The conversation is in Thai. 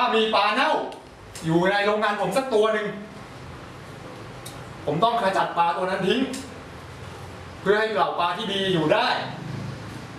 มีปลาเน่าอยู่ในโรงงานผมสักตัวหนึ่งผมต้องขจัดปลาตัวนั้นทิ้งเพื่อให้เหล่าปลาที่ดีอยู่ได้